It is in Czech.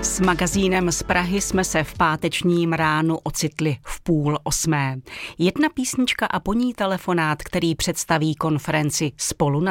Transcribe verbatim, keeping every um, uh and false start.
S magazínem z Prahy jsme se v pátečním ránu ocitli v půl osmé. Jedna písnička a po ní telefonát, který představí konferenci Spolu